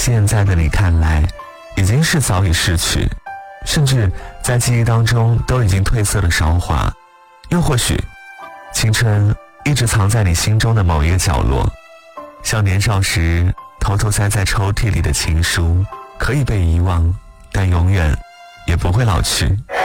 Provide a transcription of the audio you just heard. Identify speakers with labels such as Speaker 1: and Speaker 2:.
Speaker 1: 现在的你看来已经是早已逝去，甚至在记忆当中都已经褪色的韶华。又或许青春一直藏在你心中的某一个角落，像年少时偷偷塞在抽屉里的情书，可以被遗忘，但永远也不会老去。